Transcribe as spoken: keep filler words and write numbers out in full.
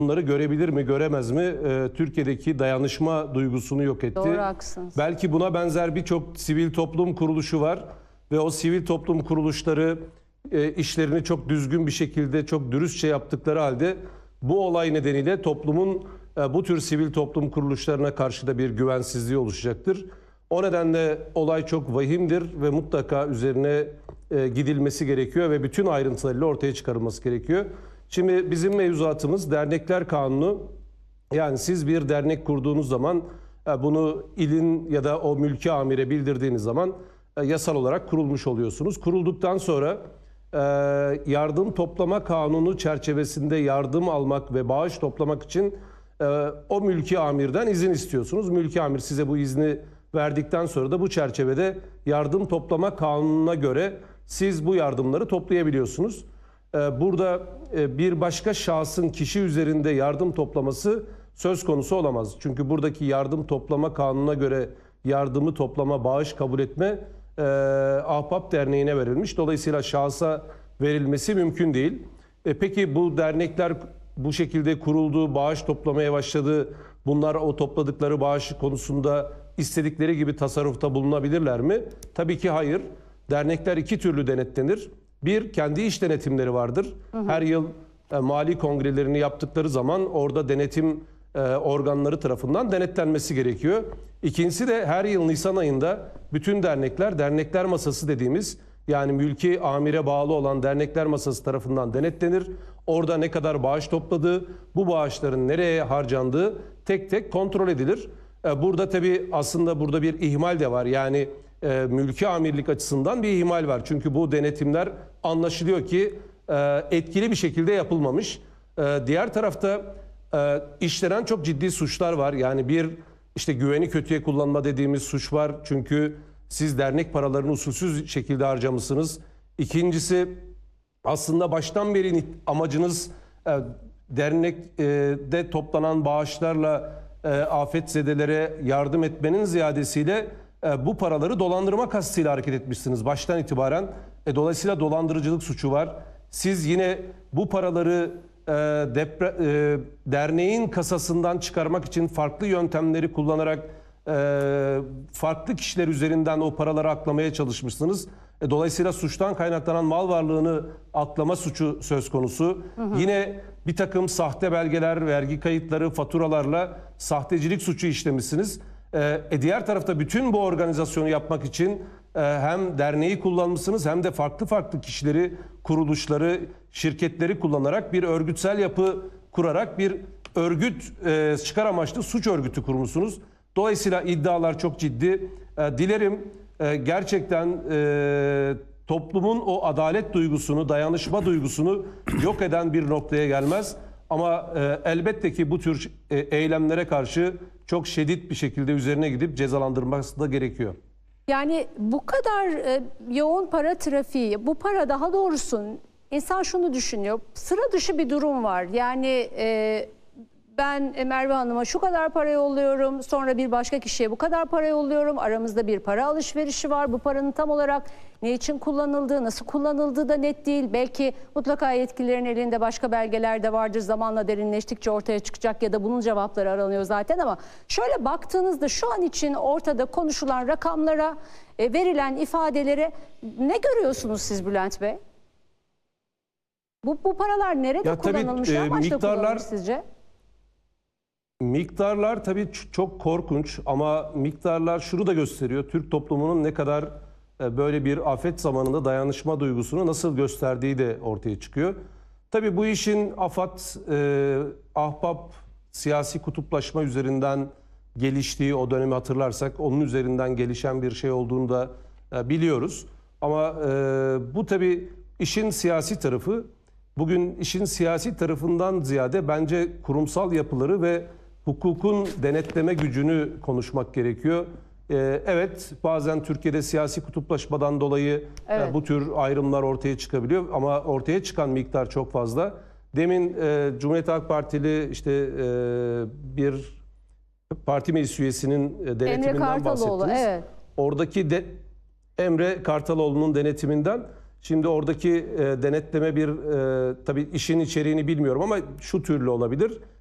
bunları görebilir mi, göremez mi? Ee, Türkiye'deki dayanışma duygusunu yok etti. Doğru, haklısınız. Belki buna benzer birçok sivil toplum kuruluşu var ve o sivil toplum kuruluşları e, işlerini çok düzgün bir şekilde, çok dürüstçe yaptıkları halde bu olay nedeniyle toplumun e, bu tür sivil toplum kuruluşlarına karşı da bir güvensizliği oluşacaktır. O nedenle olay çok vahimdir ve mutlaka üzerine e, gidilmesi gerekiyor ve bütün ayrıntılarıyla ortaya çıkarılması gerekiyor. Şimdi bizim mevzuatımız Dernekler Kanunu. Yani siz bir dernek kurduğunuz zaman e, bunu ilin ya da o mülki amire bildirdiğiniz zaman e, yasal olarak kurulmuş oluyorsunuz. Kurulduktan sonra e, yardım toplama kanunu çerçevesinde yardım almak ve bağış toplamak için e, o mülki amirden izin istiyorsunuz. Mülki amir size bu izni verdikten sonra da bu çerçevede yardım toplama kanununa göre siz bu yardımları toplayabiliyorsunuz. Burada bir başka şahsın kişi üzerinde yardım toplaması söz konusu olamaz. Çünkü buradaki yardım toplama kanununa göre yardımı toplama, bağış kabul etme Ahbap Derneği'ne verilmiş. Dolayısıyla şahsa verilmesi mümkün değil. Peki bu dernekler bu şekilde kuruldu, bağış toplamaya başladı. Bunlar o topladıkları bağış konusunda istedikleri gibi tasarrufta bulunabilirler mi? Tabii ki hayır. Dernekler iki türlü denetlenir. Bir, kendi iş denetimleri vardır. Hı hı. Her yıl e, mali kongrelerini yaptıkları zaman orada denetim e, organları tarafından denetlenmesi gerekiyor. İkincisi de her yıl Nisan ayında bütün dernekler, dernekler masası dediğimiz, yani mülki amire bağlı olan dernekler masası tarafından denetlenir. Orada ne kadar bağış topladığı, bu bağışların nereye harcandığı tek tek kontrol edilir. E, burada tabii aslında burada bir ihmal de var. Yani e, mülki amirlik açısından bir ihmal var. Çünkü bu denetimler anlaşılıyor ki e, etkili bir şekilde yapılmamış. E, diğer tarafta e, işlenen çok ciddi suçlar var. Yani bir işte güveni kötüye kullanma dediğimiz suç var. Çünkü siz dernek paralarını usulsüz şekilde harcamışsınız. İkincisi aslında baştan beri amacınız e, dernekte toplanan bağışlarla e, afetzedelere yardım etmenin ziyadesiyle e, bu paraları dolandırma kastıyla hareket etmişsiniz baştan itibaren. E, dolayısıyla dolandırıcılık suçu var. Siz yine bu paraları e, depre, e, derneğin kasasından çıkarmak için farklı yöntemleri kullanarak e, farklı kişiler üzerinden o paraları aklamaya çalışmışsınız. E, dolayısıyla suçtan kaynaklanan mal varlığını aklama suçu söz konusu. Hı hı. Yine bir takım sahte belgeler, vergi kayıtları, faturalarla sahtecilik suçu işlemişsiniz. E, diğer tarafta bütün bu organizasyonu yapmak için e, hem derneği kullanmışsınız hem de farklı farklı kişileri, kuruluşları, şirketleri kullanarak bir örgütsel yapı kurarak bir örgüt, e, çıkar amaçlı suç örgütü kurmuşsunuz. Dolayısıyla iddialar çok ciddi. E, dilerim e, gerçekten e, toplumun o adalet duygusunu, dayanışma duygusunu yok eden bir noktaya gelmez. Ama e, elbette ki bu tür e, eylemlere karşı çok şiddet bir şekilde üzerine gidip cezalandırması da gerekiyor. Yani bu kadar e, yoğun para trafiği, bu para daha doğrusu insan şunu düşünüyor, sıra dışı bir durum var. Yani e, ben Merve Hanım'a şu kadar para yolluyorum, sonra bir başka kişiye bu kadar para yolluyorum. Aramızda bir para alışverişi var. Bu paranın tam olarak ne için kullanıldığı, nasıl kullanıldığı da net değil. Belki mutlaka yetkililerin elinde başka belgeler de vardır. Zamanla derinleştikçe ortaya çıkacak ya da bunun cevapları aranıyor zaten. Ama şöyle baktığınızda şu an için ortada konuşulan rakamlara, e, verilen ifadelere ne görüyorsunuz siz Bülent Bey? Bu, bu paralar nerede ya kullanılmış? Tabii, ne e, amaçla miktarlar... kullanılmış sizce? Miktarlar tabii çok korkunç ama miktarlar şunu da gösteriyor. Türk toplumunun ne kadar böyle bir afet zamanında dayanışma duygusunu nasıl gösterdiği de ortaya çıkıyor. Tabii bu işin AFAD, e, Ahbap siyasi kutuplaşma üzerinden geliştiği o dönemi hatırlarsak onun üzerinden gelişen bir şey olduğunu da e, biliyoruz. Ama e, bu tabii işin siyasi tarafı. Bugün işin siyasi tarafından ziyade bence kurumsal yapıları ve hukukun denetleme gücünü konuşmak gerekiyor. Ee, evet, bazen Türkiye'de siyasi kutuplaşmadan dolayı evet. e, bu tür ayrımlar ortaya çıkabiliyor ama ortaya çıkan miktar çok fazla. Demin e, Cumhuriyet Halk Partili işte e, bir parti meclis üyesinin denetiminden bahsettiniz. Evet. Oradaki de, Emre Kartaloğlu'nun denetiminden Şimdi oradaki e, denetleme bir e, tabii işin içeriğini bilmiyorum ama şu türlü olabilir.